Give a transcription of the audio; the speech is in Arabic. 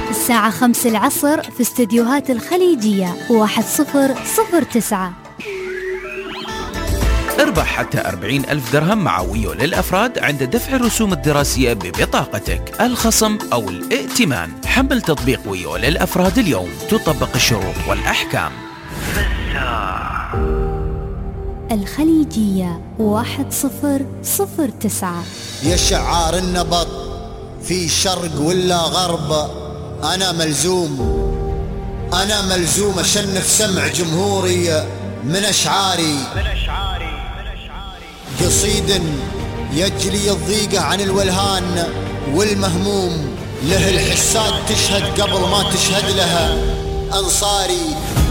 الساعة 5 العصر في استديوهات الخليجية 1009. اربح حتى 40,000 درهم مع ويو للأفراد عند دفع الرسوم الدراسية ببطاقتك، الخصم أو الائتمان. حمل تطبيق ويو للأفراد اليوم، تطبق الشروط والأحكام. الخليجية 1009. يا شعار النبض في شرق ولا غرب، أنا ملزوم أشنف سمع جمهوري من أشعاري. قصيد يجلي الضيقة عن الولهان والمهموم، له الحساد تشهد قبل ما تشهد لها أنصاري.